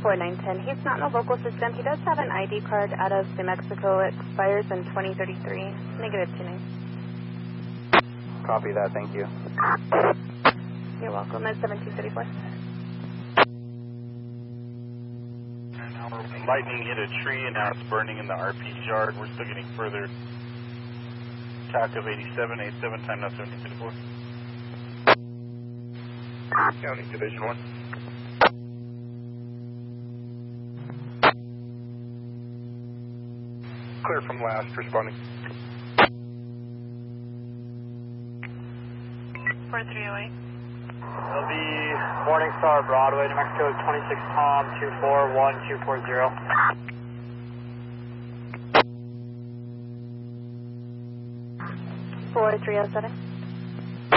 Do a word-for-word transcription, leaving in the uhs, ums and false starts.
four nine one zero. He's not in the local system. He does have an I D card out of New Mexico. It expires in twenty thirty-three. Negative two nine. Copy that, thank you. You're welcome. That's seventeen thirty-four. Lightning hit a tree and now it's burning in the R P yard. We're still getting further. T A C of eighty-seven eighty-seven, time now seventeen thirty-four. County Division one. Clear from last, responding. four three oh eight. It'll be Morningstar Broadway, New Mexico, twenty-six Tom, two four one two four zero. four three oh seven.